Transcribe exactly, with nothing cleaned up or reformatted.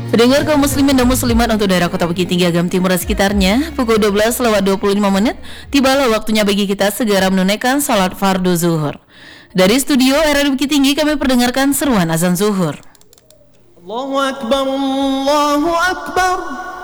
Pendengar kaum muslimin dan muslimat untuk daerah Kota Bukit Tinggi, Agam Timur dan sekitarnya, pukul dua belas lewat dua puluh lima menit, tibalah waktunya bagi kita segera menunaikan salat fardu zuhur. Dari studio R R I Bukit Tinggi kami perdengarkan seruan azan zuhur. Allahu Akbar, Allahu Akbar.